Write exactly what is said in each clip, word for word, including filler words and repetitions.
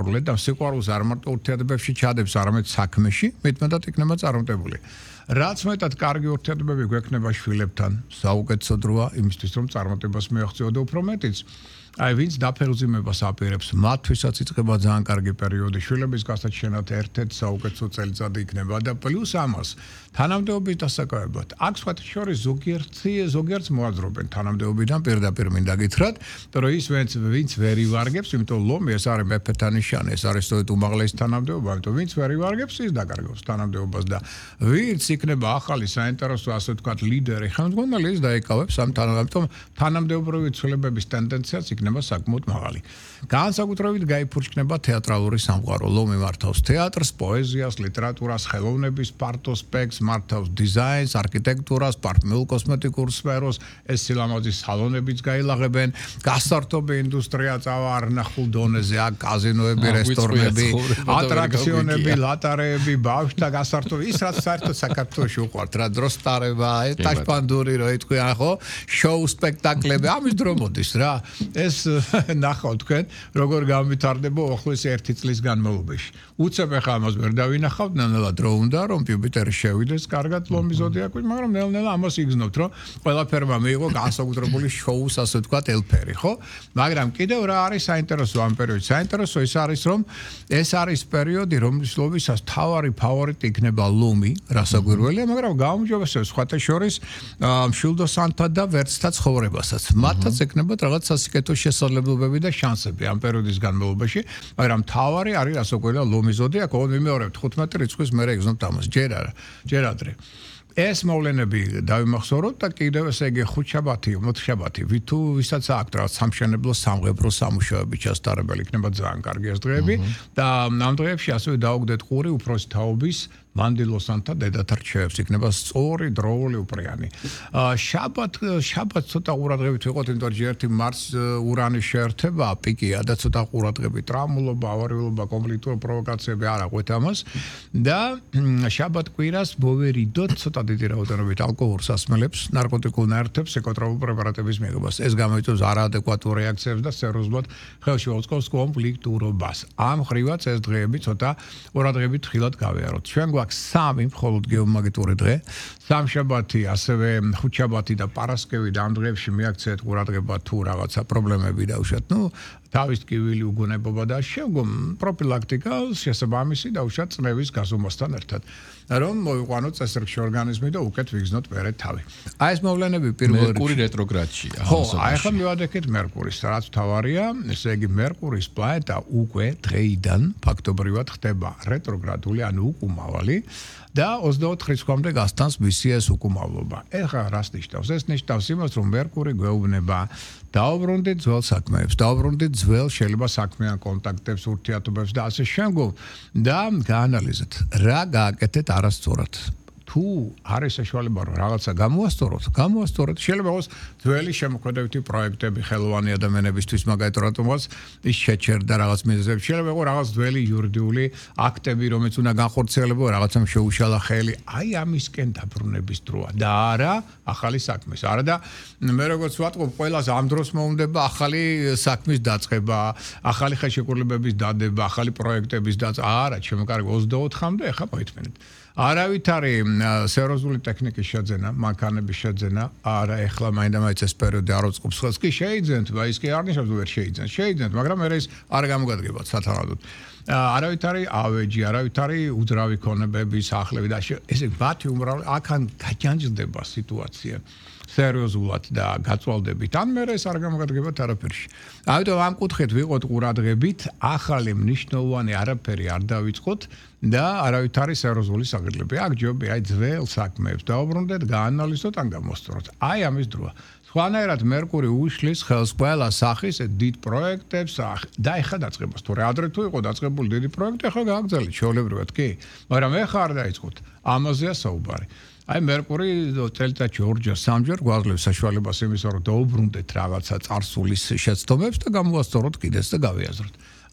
სიყვარულე და სიყვარულს არ მარტო ურთიერთობებში ჩადებს, არამედ საქმეში, მეტმეტად იქნება წარმატებული. რაც მეტად კარგი ურთიერთობები გვექნება შვილებთან, საუკეთესო დროა იმისთვის, რომ წარმატებას მიაღწიო და უფრო მეტიც. აი ვინც დაფერმებას აპირებს, მათთვისაც იწყება ძალიან კარგი პერიოდი. შვილების გასაჩენად ერთ-ერთი საუკეთესო წელიწადი იქნება და პლუს ამას თანამდებობის დასაკავებლად. აქ სხვათა შორის ზოგიერთი ზოგიერთს მოაძრობენ თანამდებობიდან პირდაპირ მინდა გითხრათ, რომ ის ვინც ვინც ვერ ივარგებს, იმიტომ ლომი ეს არის მეფეთა ნიშანი, ეს არის სწორედ უმაღლესი თანამდებობა, იმიტომ ვინც ვერ ივარგებს, ის დაკარგავს თანამდებობას და ვინც იქნება ახალი საინტერესო, ასე ვთქვათ, ლიდერი, ხელმძღვანელი, ის დაიკავებს ამ თანამდებობებს, თანამდებობრივი ცვლილებების ტენდენციაც იქნება საკმაოდ მაღალი. განსაკუთრებით გაიფურჩქნება თეატრალური სამყარო. ლომი მართავს თეატრს, პოეზიას, ლიტერატურას, ხელოვნების ფართო სპექტრს, მართავს დიზაინს, არქიტექტურას, პარტნიორ კოსმეტიკურ სფეროს, ეს სილამაზის სალონებიც გაილაღებენ, გასართობი ინდუსტრია წავა არნახულ დონეზე, აქ კაზინოები, რესტორნები, ატრაქციონები, ლატარეები, ბავშვთა გასართობი, ის რაც საერთოდ საქართველოში უყვართ, რა დროს სტარება, ტაშპანდური, რო იტყვიან, ხო, შოუ სპექტაკლები, ამის დრო მოდის რა. ეს ნახავთ თქვენ, როგორ გამვითარდება ახლოს ერთი წლის განმავლობაში. უცებ ახლა ამას ვერ დავინახავთ, ნელ-ნელა დრო უნდა, რომ იუპიტერი შევიდეს კარგად ლომის ზოდიაკში, მაგრამ ნელ-ნელა ამას იგრძნობთ, რომ ყველაფერმა მიიღო განსაკუთრებული შოუს, ასე ვთქვათ, ელფერი, ხო? მაგრამ კიდევ რა არის საინტერესო ამ პერიოდში? საინტერესო ის არის, რომ ეს არის პერიოდი, რომლის ლომისას თავარი ფავორიტი იქნება ლომი, რასაკვირველია, მაგრამ გაუმჯობესებს სხვათა შორის მშვილდოსანთა და ვერცხთა ცხოვრებასაც. მათაც ეკნებათ რაღაც სასიკეთო შესაძლებლობები და შანსები ამ პერიოდის განმავლობაში, მაგრამ თავარი არის რასაკვირველია ლომის ზოდიაკი, ოღონდ ვიმეორებთ თხუთმეტი რიცხვის მერე იგრძნობთ ამას. ჯერ არა, ჯერ ადრე. ეს მოვლენები დავიმახსოვროთ და კიდევ ესე იგი ხუთშაბათი, მოთხშაბათი, თუ ვისაც აქვთ რაღაც სამშენებლო სამღებრო სამუშაოები ჩასტარებელი იქნება ძალიან კარგი ეს დღეები და ამ დღეებში ასევე დაუგდეთ ყური უფროსი თაობის მანდილოსანთა დედათა რჩევებს იქნება სწორი დროული უპრიანი. შაბათ შაბათ ცოტა ყურადღებით ვიყოთ, იმიტომ რომ ერთი მარს ურანის შეერთება პიკია და ცოტა ყურადღებით ტრამულობა, ავარიულობა, კონფლიქტური პროვოკაციები არ აღვეთ ამას და შაბათ კვირას მოვერიდოთ ცოტა დიდი რაოდენობით ალკოჰოლს ასმელებს, ნარკოტიკულ ნაერთებს, ფსიქოტროპულ პრეპარატების მიღებას. ეს გამოიწვევს არაადეკვატურ რეაქციებს და სერიოზულად ხელში უწყობს კონფლიქტურობას. ამ ხრივაც ეს დღეები ცოტა ყურადღებით ხილად გავიაროთ. ჩვენ სამი მხოლოდ გეომაგნიტური დღე, სამშაბათი, ასევე ხუთშაბათი და პარასკევი და ამ დღეებში მიაქცეთ ყურადღება თუ რაღაცა პრობლემები დავუშვათ, ნუ თავის ტკივილი უგონებობა და შემდგომ პროფილაქტიკა შესაბამისი დავუშვათ წნევის გაზომვასთან ერთად. რომ მოვიყვანოთ წესრიგში ორგანიზმი და უკეთ ვიგზნოთ მერე თავი. აი ეს მოვლენები პირველ რიგში მერკური რეტროგრადშია. ხო, აი ახლა მივადექეთ მერკურის, რაც თავარია, ესე იგი მერკურის პლანეტა უკვე დღეიდან ფაქტობრივად ხდება რეტროგრადული, ანუ უკუმავალი და ოცდაოთხ რიცხვამდე გასტანს მისი ეს უკუმავლობა. ეხლა რას ნიშნავს? ეს ნიშნავს იმას, რომ მერკური გვეუბნება დაუბრუნდით ძველ საქმეებს, დაუბრუნდით ძველ შეიძლება საქმიან კონტაქტებს, ურთიერთობებს და ასე შემდგომ და გაანალიზეთ, რა გააკეთეთ არასწორად. თუ არის საშუალება რომ რაღაცა გამოასწოროთ, გამოასწოროთ, შეიძლება იყოს ძველი შემოქმედებითი პროექტები ხელოვანი ადამიანებისთვის, მაგალითად რატომაც ის შეჩერდა რაღაც მიზეზებს, შეიძლება იყოს რაღაც ძველი იურიდიული აქტები, რომელიც უნდა განხორციელებო, რაღაცამ შეუშალა ხელი, აი ამისკენ დაბრუნების დროა და არა ახალი საქმის. არა და მე როგორც ვატყობ, ყველას ამ დროს მოუნდება ახალი საქმის დაწყება, ახალი ხელშეკრულებების დადება, ახალი პროექტების დაწყება. არა, ჩემო კარგი ოცდაოთხამდე ახლა მოითმენეთ. არავით არის სერიოზული ტექნიკის შეძენა, მანქანების შეძენა, არა ეხლა მაინდა-მაინც ეს პერიოდი არ უწყობს ხელს, კი შეიძენთ, ის კი არ ნიშნავს ვერ შეიძენთ, შეიძენთ, მაგრამ მე ეს არ გამოგადგებათ სათანადოდ. არავით არის ავეჯი, არავით არის უძრავი ქონებები, სახლები და ესე მათი უმრავლე აქან გაჯანჯდება სიტუაცია. სერიოზულად და გაწვალდებით, ან მე ეს არ გამოგადგებათ არაფერში. ამიტომ ამ კუთხით ვიყოთ ყურადღებით, ახალი მნიშვნელოვანი არაფერი არ დავიწყოთ და არავით არის სერიოზული საგრძელები. აქ ჯობია აი ძველ საქმეებს დაუბრუნდეთ, გაანალიზოთ ან გამოსწოროთ. აი ამის დროა. სხვანაირად მერკური უშლის ხელს ყველა სახის დიდ პროექტებს და ეხლა დაწყებას. თორე ადრე თუ იყო დაწყებული დიდი პროექტი, ახლა გააგრძელეთ ჩვეულებრივად, კი, მაგრამ ეხლა არ დაიწყოთ. ამაზეა საუბარი. აი მერკური წელიწადში ორჯერ, სამჯერ გვაძლევს საშუალებას იმისა, რომ დაუბრუნდეთ რაღაცა წარსულის შეცდომებს და გამოასწოროთ კიდეც და გავიაზროთ.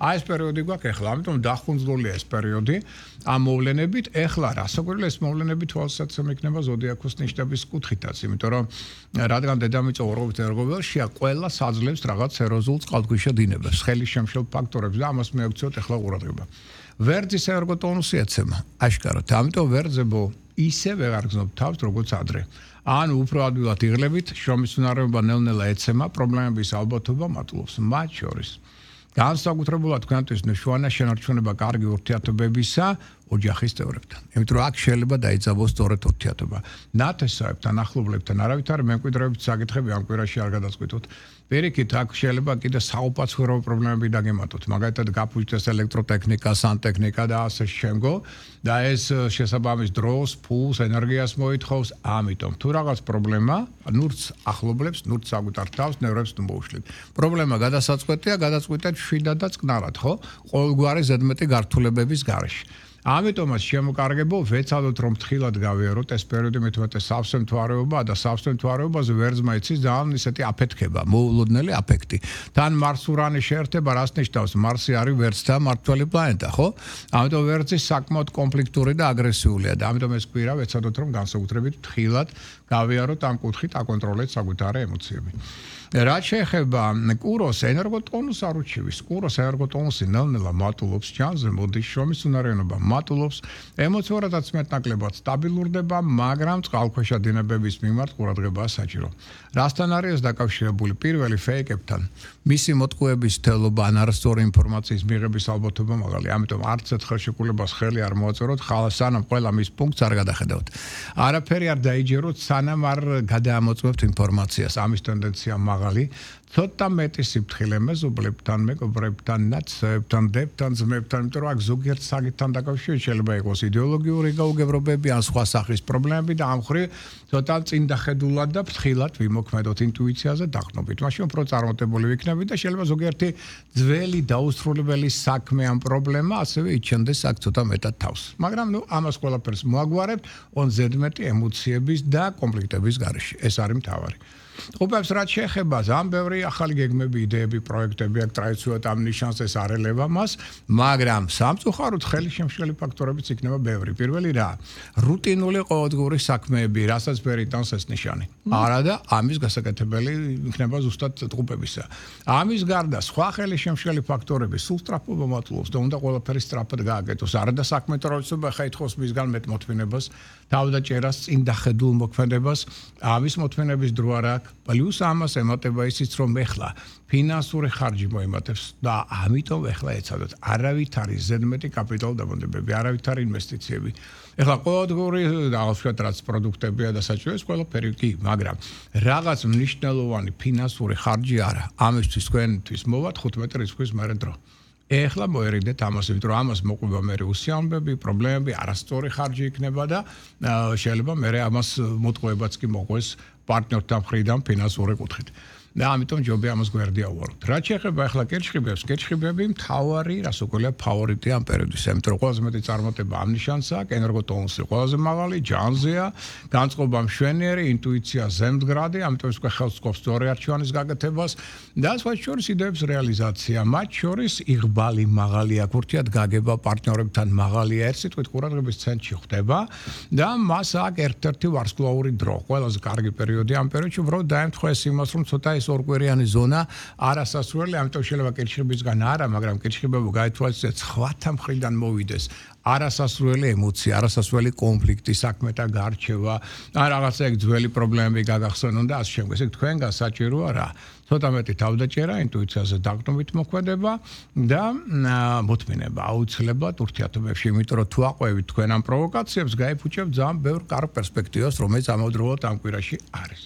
აი ეს პერიოდი გვაქვს ეხლა, ამიტომ დახუნძლულია ეს პერიოდი ამ მოვლენებით. ეხლა რასაკვირველია ეს მოვლენები თვალსაჩინო იქნება ზოდიაქოს ნიშნების კუთხითაც, იმიტომ რომ რადგან დედამიწა ორობით ერგობელშია, ყველა საძლევს რაღაც ეროზულ წყალქვეშა დინებას, ხელის შემშელ ფაქტორებს და ამას მეაქციოთ ეხლა ყურადღება. ვერძის ერგოტონუსი ეცემა, აშკარად, ამიტომ ვერძებო ისე ვეღარ გზნობ თავს, როგორც ადრე. ან უფრო ადვილად იღლებით, შრომის უნარობა ნელ-ნელა ეცემა, პრობლემების ალბათობა მატულობს, მათ შორის. განსაკუთრებულად თქვენთვის მნიშვნელოვანია შენარჩუნება კარგი ურთიერთობებისა ოჯახის წევრებთან. იმიტომ რომ აქ შეიძლება დაიძაბოს სწორედ ურთიერთობა. ნათესავებთან, ახლობლებთან, არავითარ მემკვიდრეობით საკითხები ამ კვირაში არ გადაწყვიტოთ. პირიქით, აქ შეიძლება კიდე საყოფაცურო პრობლემები დაგემატოთ. მაგალითად, გაფუჭდეს ელექტროტექნიკა, სანტექნიკა და ასე შემდგომ. და ეს შესაბამის დროს, ფულს, ენერგიას მოითხოვს. ამიტომ თუ რაღაც პრობლემა, ნურც ახლობლებს, ნურც საკუთარ თავს, ნერვებს თუ მოუშვით. პრობლემა გადასაწყვეტია, გადაწყვეტეთ მშვიდად და წყნარად, ხო? ყოველგვარი ზედმეტი გართულებების გარეშე. ამიტომაც შემოკარგებო ვეცადოთ რომ თხილად გავიაროთ ეს პერიოდი მეთვეთე სავსე მთვარეობა და სავსე მთვარეობაზე ვერძმა იცის ძალიან ისეთი აფეთქება, მოულოდნელი აფექტი. თან მარს ურანი შეერთება, რას ნიშნავს? მარსი არის ვერძთა მმართველი პლანეტა, ხო? ამიტომ ვერძი საკმაოდ კონფლიქტური და აგრესიულია და ამიტომ ეს კვირა ვეცადოთ რომ განსაკუთრებით თხილად გავიაროთ ამ კუთხით, აკონტროლეთ საკუთარი ემოციები. რაც შეეხება კუროს ენერგოტონუს არ უჩივის. კუროს ენერგოტონუსი ნელ-ნელა მატულობს, ჩანს, მოდის შრომის უნარიანობა მატულობს, ემოციურადაც მეტნაკლებად სტაბილურდება, მაგრამ წყალქვეშა დინებების მიმართ ყურადღებაა საჭირო. რასთან არის ეს დაკავშირებული? პირველი ფეიკებთან, მისი მოტყუების თელობა ან არასწორი ინფორმაციის მიღების ალბათობა მაღალი. ამიტომ არც ერთ ხელშეკრულებას ხელი არ მოაწეროთ, ხალხს სანამ ყველა მის პუნქტს არ გადახედავთ. არაფერი არ დაიჯეროთ, სანამ არ გადაამოწმებთ ინფორმაციას. ამის ტენდენცია მაღალი. ცოტა მეტი სიფრთხილე მეზობლებთან, მეგობრებთან, ნაცნობებთან, დებთან, ძმებთან, იმიტომ რომ აქ ზოგიერთ საკითხთან დაკავშირებით შეიძლება იყოს იდეოლოგიური გაუგებრობები ან სხვა სახის პრობლემები და ამ მხრივ ცოტა წინდახედულად და ფრთხილად ვიმოქმედოთ ინტუიციაზე დაყრდნობით. მაშინ უფრო წარმატებული ვიქნებით და შეიძლება ზოგიერთი ძველი დაუსრულებელი საქმე ან პრობლემა ასევე იჩენდეს აქ ცოტა მეტად თავს. მაგრამ ნუ ამას ყველაფერს მოაგვარებთ on ზედმეტი ემოციების და კონფლიქტების გარეშე. ეს არის მთავარი. ყოფებს რაც შეეხება ძალიან ბევრი ახალი გეგმები, იდეები, პროექტები აქ ტრადიციულად ამ ნიშანს ეს არ ელევა მას, მაგრამ სამწუხაროდ ხელის შემშლელი ფაქტორებიც იქნება ბევრი. პირველი რა? რუტინული ყოველდღიური საქმეები, რასაც ვერ იტანს ეს ნიშანი. არა და ამის გასაკეთებელი იქნება ზუსტად ტყუპებისა. ამის გარდა სხვა ხელის შემშლელი ფაქტორები სულ სწრაფობა მატულობს და უნდა ყველაფერი სწრაფად გააკეთოს. არა და საქმე თორემ ხაითხოს მისგან მეტ მოთმინებას, თავდაჭერას, წინდახედულ მოქმედებას, ამის მოთმინების დრო არ აქვს. პლუს ამას ემატება ისიც რომ ეხლა ფინანსური ხარჯი მოემატებს და ამიტომ ეხლა ეცადოთ არავითარი ზედმეტი კაპიტალ დაბანდებები, არავითარი ინვესტიციები. ეხლა ყოველდღიური აღსვათ რაც პროდუქტებია და საჭირო ეს ყველაფერი კი, მაგრამ რაღაც მნიშვნელოვანი ფინანსური ხარჯი არა. ამისთვის თქვენთვის მოვათ ხუთმეტი რიცხვის მერე დრო. ეხლა მოერიდეთ ამას, იმიტომ რომ ამას მოყვება მერე უსიამბები, პრობლემები, არასწორი ხარჯი იქნება და შეიძლება მერე ამას მოტყუებაც კი მოყვეს პარტნიორთან მხრიდან ფინანსური კუთხით. და ამიტომ ჯობია ამას გვერდი ავუაროთ. რაც შეეხება ახლა კერჩხიბებს, კერჩხიბები მთავარი, რასაკვირველია, ფავორიტი ამ პერიოდისა, იმიტომ რომ ყველაზე მეტი წარმატება ამ ნიშანს აქვს, ენერგოტონუსი ყველაზე მაღალი, ჯანზეა, განწყობა მშვენიერი, ინტუიცია ზემდგრადი, ამიტომ ეს ხელს სკობს სწორი არჩევანის გაკეთებას და სხვა შორის იდეების რეალიზაცია, მათ შორის იღბალი მაღალი აქვს, ურთიერთგაგება პარტნიორებთან მაღალია, ერთ სიტყვით ყურადღების ცენტრში ხდება და მას აქვს ერთ-ერთი ვარსკვლავური დრო. ყველაზე კარგი პერიოდი ამ პერიოდში, უბრალოდ დაემთხვა ეს იმას, რომ ცოტა ორკვირიანი ზონა არასასურველი, ამიტომ შეიძლება კირჩხიბისგან არა, მაგრამ კირჩხიბებო გაითვალისწინეთ სხვათა მხრიდან მოვიდეს. არასასურველი ემოცია, არასასურველი კონფლიქტი, საქმეთა გარჩევა, ან რაღაცა ეგ ძველი პრობლემები გაგახსენონ და ასე შემდეგ. ეს თქვენგან საჭიროა რა? ცოტა მეტი თავდაჭერა, ინტუიციაზე დაყრდნობით მოქმედება და მოთმინება აუცილებლად ურთიერთობებში, იმიტომ რომ თუ აყვევით თქვენ ამ პროვოკაციებს, გაიფუჭებთ ძალიან ბევრ კარგ პერსპექტივას, რომელიც ამავდროულად ამ კვირაში არის.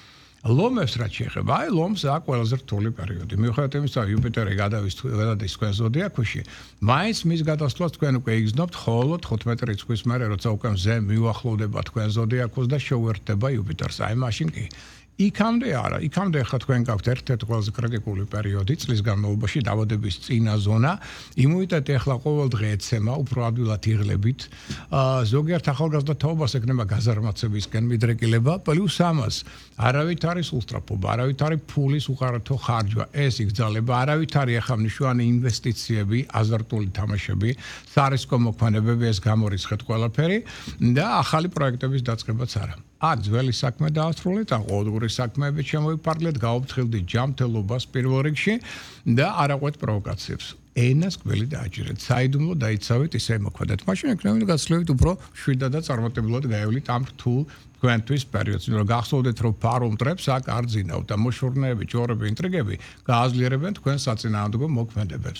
ლომებს რაც შეეხება, აი ლომს აქვს ყველაზე რთული პერიოდი. მიუხედავად იმისა, რომ იუპიტერი გადადის თქვენ ზოდიაქოში, მაინც მის გადასვლას თქვენ უკვე იგრძნობთ მხოლოდ ხუთმეტი რიცხვის მერე, როცა უკვე მზე მიუახლოვდება თქვენ ზოდიაქოს და შეუერთდება იუპიტერს. აი მაშინ კი იქამდე არა, იქამდე ხა თქვენ გაქვთ ერთ-ერთი ყველაზე კრიტიკული პერიოდი წლის განმავლობაში დაავადების წინა ზონა, იმუნიტეტი ახლა ყოველდღე ეცემა, უფრო ადვილად იღლებით. ზოგიერთ ახალგაზრდა თაობას ექნება გაზარმაცებისკენ მიდრეკილება, პლუს ამას არავით არის უსწრაფობა, არავით არის ფულის უყარათო ხარჯვა, ეს იგრძალება, არავით არის ახლა მნიშვნელოვანი ინვესტიციები, აზარტული თამაშები, სარისკო მოქმედებები, ეს გამორიცხეთ ყველაფერი და ახალი პროექტების დაწყებაც არა. აქ ძველი საქმე დაასრულეთ, ან ყოველდღიური საქმეებით შემოიფარგლეთ, გაუფრთხილდით ჯანმრთელობას პირველ რიგში და არაყვეთ პროვოკაციებს. ენას გველი დააჭირეთ, საიდუმლო დაიცავით, ისე მოქმედეთ. მაშინ ექნებით გაცლებით უფრო შვიდად და წარმატებულად გაევლით ამ რთულ თქვენთვის პერიოდს. რომ გახსოვდეთ, რომ ფარულ მტრებს აქ არ ძინავთ და მოშორნეები, ჯორები, ინტრიგები გააძლიერებენ თქვენ საწინააღმდეგო მოქმედებებს.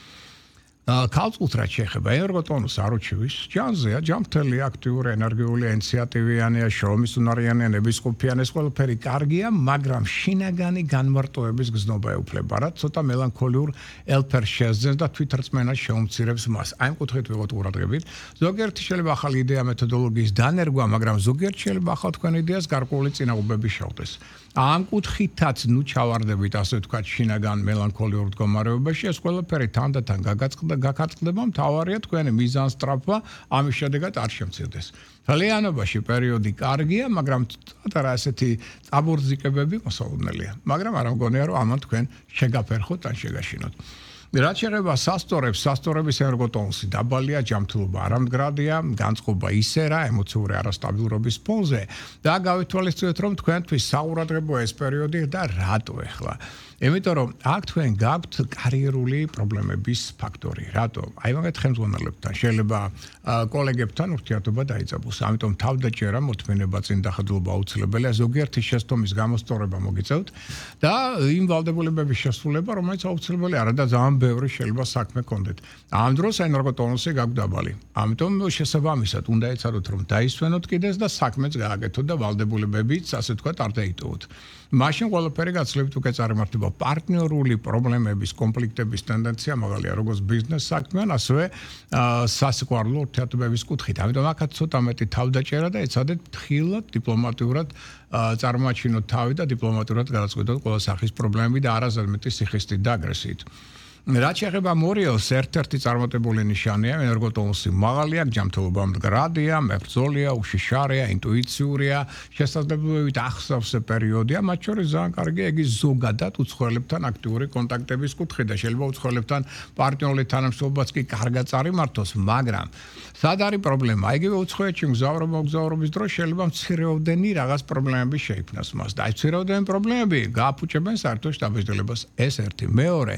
ქალწულთრად შეეხება ენერგოტონუს არუჩევის ჯანზეა ჯანმრთელი აქტიური ენერგიული ინიციატივიანია შრომის უნარიანია ნებისყოფიან ეს ყველაფერი კარგია მაგრამ შინაგანი განმარტოების გზნობა ეუფლება რა ცოტა მელანქოლიურ ელფერს შეძენს და თვითრწმენას შეუმცირებს მას აი ამ კუთხით ვიღოთ ყურადღებით ზოგიერთი შეიძლება ახალი იდეა მეთოდოლოგიის დანერგვა მაგრამ ზოგიერთი შეიძლება ახალ თქვენ იდეას გარკვეული წინააღმდეგობები შეხვდეს ამ კუთხითაც ნუ ჩავარდებით ასე ვთქვათ შინაგან მელანქოლიურ მდგომარეობაში ეს ყველაფერი თანდათან გაგაწყდა გაკაწყდება მთავარია თქვენი მიზანსტრაფვა ამის შედეგად არ შემცირდეს ძალიანობაში პერიოდი კარგია მაგრამ პატარა ასეთი წაბურძიკებები მოსაუბრელია მაგრამ არ მგონია რომ ამან თქვენ შეგაფერხოთ ან შეგაშინოთ რაც შეეხება სასტორებს, სასტორების ენერგოტონუსი დაბალია, ჯანმრთელობა არამდგრადია, განწყობა ისე რა, ემოციური არასტაბილურობის ფონზე და გავითვალისწინეთ, რომ თქვენთვის საყურადღებო ეს პერიოდი და რატო ახლა. იმიტომ რომ აქ თქვენ გაქვთ კარიერული პრობლემების ფაქტორი. რატო? აი მაგათ ხელმძღვანელებთან შეიძლება კოლეგებთან ურთიერთობა დაიწყოს. ამიტომ თავდაჭერა, მოთმინება, წინდახედულობა აუცილებელია. ზოგიერთი შეცდომის გამოსწორება მოგიწევთ და იმ ვალდებულებების შესრულება, რომელიც აუცილებელი არა და ძალიან ბევრი შეიძლება საქმე გქონდეთ. ამ დროს ენერგოტონუსი გაქვთ დაბალი. ამიტომ შესაბამისად უნდა ეცადოთ რომ დაისვენოთ კიდეს და საქმეც გააკეთოთ და ვალდებულებებიც ასე ვთქვათ არ დაიტოვოთ. მაშინ ყველაფერი გაცილებით უკვე წარმართება პარტნიორული პრობლემების, კონფლიქტების ტენდენცია მაგალია როგორც ბიზნეს საქმეan, ასევე სასიყვარულო ურთიერთობების კუთხით. ამიტომ აქაც ცოტა მეტი თავდაჭერა და ეცადეთ ფრთხილად, დიპლომატიურად წარმოაჩინოთ თავი და დიპლომატიურად გადაწყვეტოთ ყველა სახის პრობლემები და არასდროს მეტი სიხისტით და აგრესიით. რაც შეეხება მორიელს, ერთ-ერთი წარმატებული ნიშანია ენერგოტონუსი მაღალია, ჯანმრთელობა მდგრადია, მებრძოლია, უშიშარია, ინტუიციურია, შესაძლებლობით ახსავს პერიოდია, მათ შორის ძალიან კარგია იგი ზოგადად უცხოელებთან აქტიური კონტაქტების კუთხით და შეიძლება უცხოელებთან პარტნიორული თანამშრომლობაც კი კარგად წარიმართოს, მაგრამ სად არის პრობლემა? იგივე უცხოეთში მგზავრობა მგზავრობის დროს შეიძლება მცირეოდენი რაღაც პრობლემები შეიქმნას მას და აი მცირეოდენი პრობლემები გააფუჭებენ საერთო შტაბის-დელებას. ეს ერთი. მეორე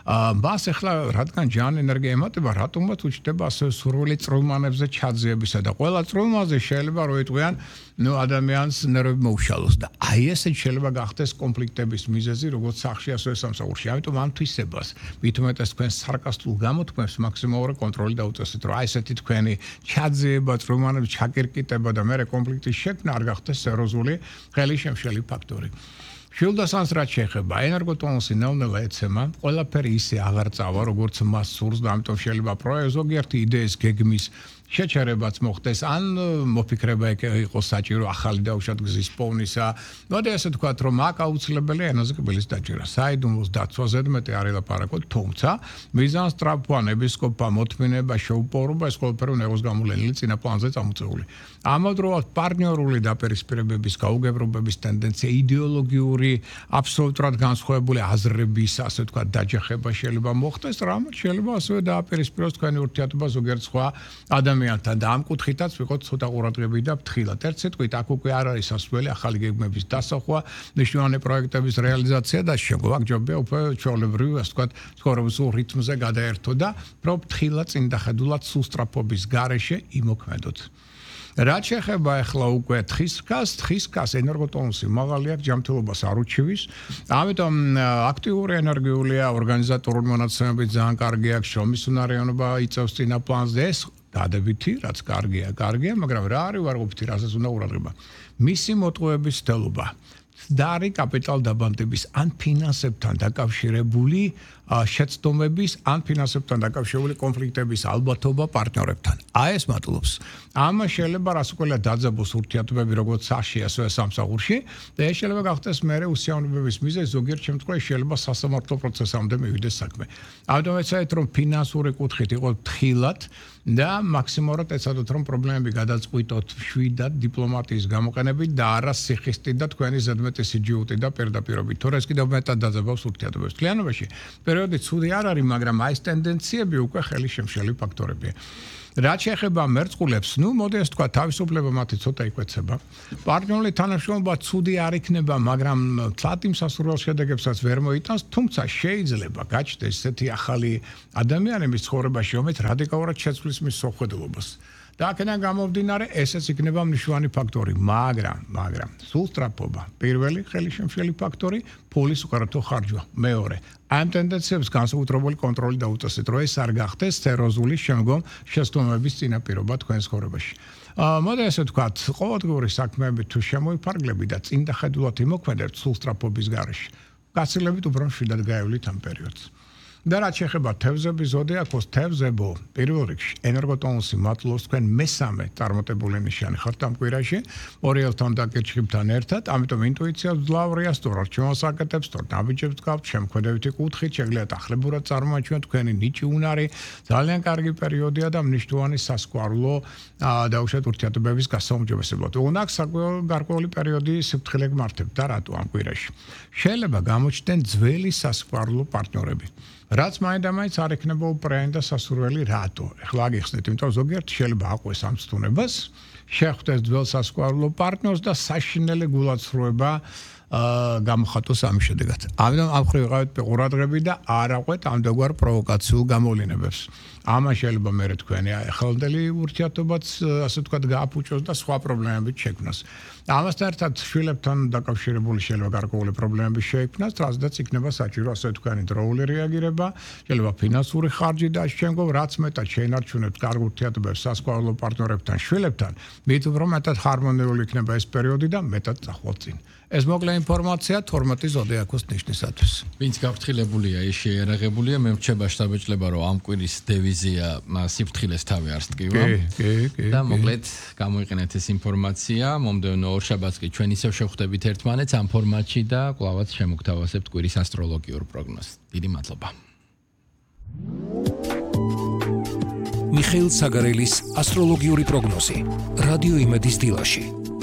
მას ახლა რადგან ჯან ენერგია ემატება, რატომაც უჩნდება ასე სურვილი წრულმანებზე ჩაძიებისა და ყველა წრულმანზე შეიძლება რო იტყვიან, ნუ ადამიანს ნერვები მოუშალოს და აი ესე შეიძლება გახდეს კონფლიქტების მიზეზი, როგორც სახში ასევე სამსახურში. ამიტომ ამ თვისებას, მით უმეტეს თქვენ სარკასტულ გამოთქმებს მაქსიმალური კონტროლი დაუწესეთ, რომ აი ესეთი თქვენი ჩაძიება, წრულმანების ჩაკირკიტება და მეორე კონფლიქტის შექმნა არ გახდეს სერიოზული ხელისშემშელი ფაქტორი. შილდასანს რაც შეეხება ენერგოტონუსი ნელ-ნელა ეცემა, ყველაფერი ისე აღარ წავა, როგორც მას სურს და ამიტომ შეიძლება პროეზოგიერთი იდეის გეგმის შეჩერებაც მოხდეს, ან მოფიქრება იყოს საჭირო ახალი დაუშვათ გზის პოვნისა. მოდი ასე ვთქვათ, რომ აქ აუცილებელია ენაზე კბილის დაჭერა. საიდუმლოს დაცვა ზედმეტი არ ელაპარაკოთ, თუმცა მიზანსტრაფვა, ნებისყოფა, მოთმინება, შეუპოვრობა ეს ყველაფერი უნდა იყოს გამოვლენილი წინა პლანზე წამოწეული. ამავდროულად პარტნიორული დაპირისპირებების, გაუგებრობების ტენდენცია, იდეოლოგიური, აბსოლუტურად განსხვავებული აზრების, ასე ვთქვათ, დაჯახება შეიძლება მოხდეს, რამაც შეიძლება ასევე დააპირისპიროს თქვენი ურთიერთობა ზოგიერთ სხვა ადამიანთან და ამ კუთხითაც ვიყოთ ცოტა ყურადღებიანი და ფრთხილად. ერთ სიტყვით, აქ უკვე არ არის სასურველი ახალი გეგმების დასახვა, მნიშვნელოვანი პროექტების რეალიზაცია და შეგო აქ ჯობია უკვე ჩვეულებრივ, ასე ვთქვათ, ცხოვრების რიტმზე გადაერთო და უფრო ფრთხილად წინდახედულად სუსტრაფობის გარეშე იმოქმედოთ. რაც შეეხება ახლა უკვე თხისკას, თხისკას ენერგოტონუსი მაღალია, ჯანმრთელობას არ უჩივის. ამიტომ აქტიური ენერგიულია, ორგანიზატორული მონაცემებით ძალიან კარგია, შრომის უნარიანობა იწევს წინა პლანზე ეს დადებითი, რაც კარგია, კარგია, მაგრამ რა არის უარყოფითი, რასაც უნდა ყურადღება. მისი მოტყუების ცდელობა. დარი კაპიტალ დაბანდების ან ფინანსებთან დაკავშირებული შეცდომების ან ფინანსებთან დაკავშირებული კონფლიქტების ალბათობა პარტნიორებთან. აი ეს მატლობს. ამას შეიძლება რას უკველა დაძაბოს ურთიერთობები როგორც საში, ასევე სამსახურში და ეს შეიძლება გახდეს მერე უსიამოვნებების მიზეზი, ზოგიერთ შემთხვევაში შეიძლება სასამართლო პროცესამდე მივიდეს საქმე. ამიტომ ეცადეთ რომ ფინანსური კუთხით იყოს თხილად და მაქსიმალურად ეცადოთ რომ პრობლემები გადაწყვიტოთ მშვიდად დიპლომატიის გამოყენებით და არა სიხისტით და თქვენი ზედმეტი სიჯიუტი და პირდაპირობით. თორე ეს კიდევ მეტად დაძაბავს ურთიერთობებს. მთლიანობაში პერიოდი ცუდი არ არის, მაგრამ აი ეს ტენდენციები უკვე ხელი შემშელი ფაქტორებია. რაც შეეხება მერწყულებს, ნუ მოდი ეს თქვა, თავისუფლება მათი ცოტა იკვეცება. პარტნიორული თანამშრომლობა ცუდი არ იქნება, მაგრამ თლად იმ სასურველ შედეგებსაც ვერ მოიტანს, თუმცა შეიძლება გაჩნდეს ესეთი ახალი ადამიანების ცხოვრებაში, რომელიც რადიკალურად შეცვლის მის სოხდელობას. და აქედან გამომდინარე, ესეც იქნება მნიშვნელოვანი ფაქტორი, მაგრამ, მაგრამ სულ სწრაფობა. პირველი ხელისშემშელი ფაქტორი, ფულის უკარათო ხარჯვა. მეორე, ამ ტენდენციებს განსაკუთრებული კონტროლი დაუწესეთ, რომ ეს არ გახდეს სერიოზული შემდგომ შეცდომების წინაპირობა თქვენს ცხოვრებაში. მოდი ასე ვთქვათ, ყოველდღიური საქმეები თუ შემოიფარგლებით და წინდახედულად იმოქმედებთ სულ სწრაფობის გარეშე, გაცილებით უფრო მშვიდად გაევლით ამ პერიოდს. და რაც შეეხება თევზების ზოდიაქოს, თევზებო, პირველ რიგში ენერგოტონუსი მატლობს თქვენ მესამე წარმატებული ნიშანი ხართ ამ კვირაში, ორიელთან და კირჩხიბთან ერთად, ამიტომ ინტუიცია ძლავრია, სწორად შემოსაკეთებს, სწორ ნაბიჯებს გყავთ, შემოქმედებითი კუთხით, შეგიძლიათ ახლებურად წარმოაჩინოთ თქვენი ნიჭი უნარი, ძალიან კარგი პერიოდია და მნიშვნელოვანი სასკვარლო დაუშვათ ურთიერთობების გასაუმჯობესებლად. უნაქ გარკვეული პერიოდი სიფრთხილე გმართებთ და რატო ამ კვირაში. შეიძლება გამოჩნდნენ ძველი სასკვარლო პარტნიორები. რაც მაინდა-მაინც არ ექნება უპრეანი და სასურველი რატო? ეხლა აგიხსნით, იმიტომ ზოგიერთ შეიძლება აყვეს ამ სტუნებას, შეხვდეს ძველ სასკვარლო პარტნიორს და საშინელი გულაცრუება გამოხატოს ამ შედეგად. ამიტომ ამ ხრივ ვიყავით ყურადღები და არ აყვეთ ამდენგვარ პროვოკაციულ გამოვლენებებს. ამას შეიძლება მერე თქვენი ახლანდელი ურთიერთობაც ასე ვთქვათ გააფუჭოს და სხვა პრობლემებით შექმნას. ამასთან ერთად შვილებთან დაკავშირებული შეიძლება გარკვეული პრობლემები შეიქმნას, რაზედაც იქნება საჭირო ასე ვთქვათ დროული რეაგირება, შეიძლება ფინანსური ხარჯი და შემდგომ რაც მეტად შეინარჩუნებთ კარგ ურთიერთობებს სასკვარლო პარტნიორებთან, შვილებთან, მით უფრო მეტად ჰარმონიული იქნება ეს პერიოდი და მეტად წახვალ წინ. ეს მოკლე ინფორმაცია თორმეტი ზოდიაქოს ნიშნისათვის. ვინც გაფრთხილებულია, ის შეიარაღებულია, მე მრჩება შტაბეჭლება, რომ ამ კვირის დევიზია სიფრთხილეს თავი არ სტკივა. კი, კი, კი. და მოკლედ გამოიყენეთ ეს ინფორმაცია, მომდევნო ორ შაბათს კი ჩვენ ისევ შევხვდებით ერთმანეთს ამ ფორმატში და კვლავაც შემოგთავაზებთ კვირის ასტროლოგიურ პროგნოზს. დიდი მადლობა. მიხეილ საგარელის ასტროლოგიური პროგნოზი. რადიო იმედის დილაში.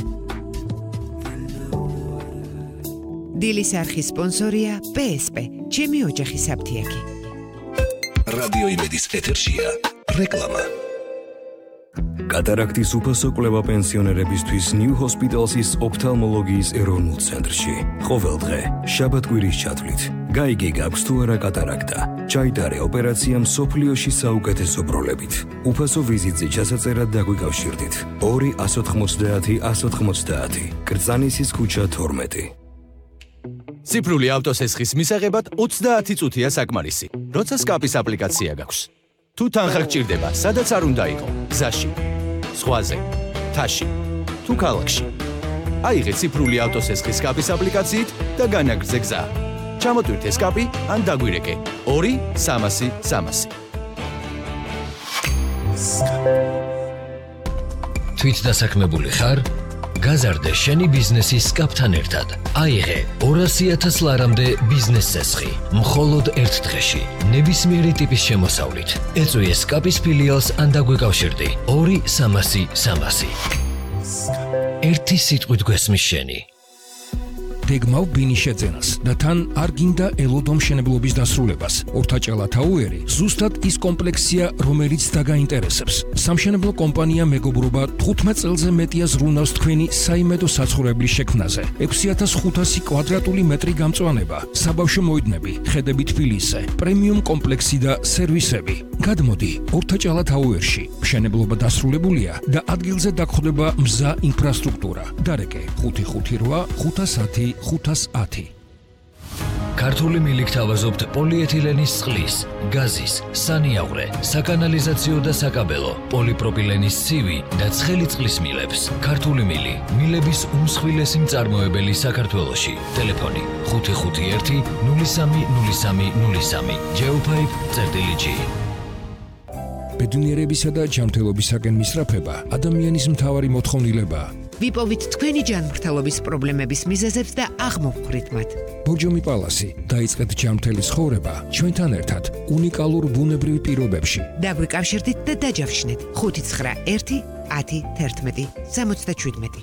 დილის არხის სპონსორია პე ეს პე, ჩემი ოჯახის აფთიაქი. რადიო იმედის ეთერშია რეკლამა. კატარაქტის უფასო კვლევა პენსიონერებისთვის New Hospital's ოფთალმოლოგიის ეროვნულ ცენტრში. ყოველდღე, შაბათ-კვირის ჩათვლით. გაიგე გაქვს თუ არა კატარაქტა. ჩაიტარე ოპერაცია მსოფლიოში საუკეთესო პროლებით. უფასო ვიზიტზე ჩასაწერად დაგვიკავშირდით. ორი ათას ოცდაათი ათას ოცდაათი. კრწანისის ქუჩა თორმეტი. ციფრული ავტოსესხის მისაღებად ოცდაათი წუთია საკმარისი. როცა სკაპის აპლიკაცია გაქვს. თუ თანხა გჭირდება, სადაც არ უნდა იყო, გზაში, ზღვაზე, მთაში, თუ ქალაქში. აიღე ციფრული ავტოსესხის სკაპის აპლიკაციით და განაგრძე გზა. ჩამოტვირთე სკაპი ან დაგვირეკე ორი სამასი სამასი. თვით დასაქმებული ხარ? გაზარდე შენი ბიზნესის სკაპთან ერთად. აიღე ორასი ათას ლარამდე ბიზნეს წესხი. მხოლოდ ერთ დღეში. ნებისმიერი ტიპის შემოსავლით. ეწვიე სკაპის ფილიალს ან დაგვიკავშირდი. ორი სამასი სამასი. ერთი სიტყვით გვესმის შენი. დეგმავ ბინის შეძენას და თან არ გინდა ელოდო მშენებლობის დასრულებას. ორთაჭალა თაუერი ზუსტად ის კომპლექსია, რომელიც დაგაინტერესებს. სამშენებლო კომპანია მეგობრობა თხუთმეტ წელზე მეტია ზრუნავს თქვენი საიმედო საცხოვრებლის შექმნაზე. ექვსი ათას ხუთასი კვადრატული მეტრი გამწვანება, საბავშვო მოედნები, ხედები თბილისზე, პრემიუმ კომპლექსი და სერვისები. გადმოდი ორთაჭალა თაუერში. მშენებლობა დასრულებულია და ადგილზე დაგხვდება მზა ინფრასტრუქტურა. დარეკე ხუთი ხუთი რვა ხუთას ათი ხუთას ათი. ქართული მილიქ თავაზობთ პოლიეთილენის წყლის, გაზის, სანიაღვრე, საკანალიზაციო და საკაბელო, პოლიპროპილენის ცივი და ცხელი წყლის მილებს. ქართული მილი, მილების უმსხვილესი მწარმოებელი საქართველოში. ტელეფონი ხუთი ხუთი ერთი ნული სამი ნული სამი ნული სამი. Geopipe წერტილი G. ბედნიერებისა და ჯანმრთელობისაკენ მისწრაფება ადამიანის მთავარი მოთხოვნილებაა. ვიპოვით თქვენი ჯანმრთელობის პრობლემების მიზეზებს და აღმოვხვრით მათ. ბორჯომი პალასი, დაიწყეთ ჯანმრთელი ცხოვრება ჩვენთან ერთად უნიკალურ ბუნებრივ პირობებში. დაგვიკავშირდით და დაჯავშნეთ ხუთი ცხრა ერთი ათი თერთმეტი სამოცდაშვიდმეტი.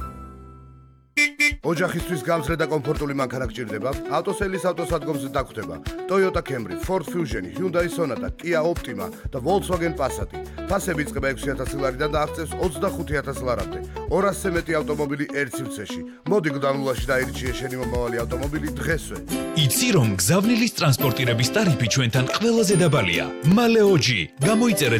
ოჯახისთვის გამძლე და კომფორტული მანქანა გჭირდება? ავტოსელის ავტოსადგომზე დაგხვდება Toyota Camry, Ford Fusion, Hyundai Sonata, Kia Optima და Volkswagen Passat. ფასები იწყება ექვსი ათასი ლარიდან და აღწევს ოცდახუთი ათასი ლარამდე. ორასზე მეტი ავტომობილი ერთ სივრცეში. მოდი გდანულაში დაირჩიე შენი მომავალი ავტომობილი დღესვე. იცი რომ გზავნილის ტრანსპორტირების ტარიფი ჩვენთან ყველაზე დაბალია. მალეოჯი. გამოიწერე